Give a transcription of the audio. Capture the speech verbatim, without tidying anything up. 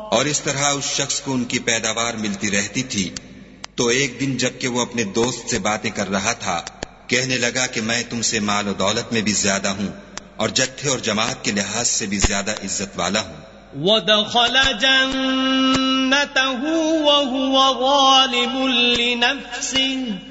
और इस तरह उस शख्स को उनकी पैदावार मिलती रहती थी। तो एक दिन जबकि वो अपने दोस्त से बातें कर रहा था, कहने लगा कि मैं तुमसे माल और दौलत में भी ज्यादा हूँ और जत्थे और जमात के लिहाज से भी ज्यादा इज्जत वाला हूँ। वदखल जन्नतहु वहुव ज़ालिमुन लिनफ्सिहि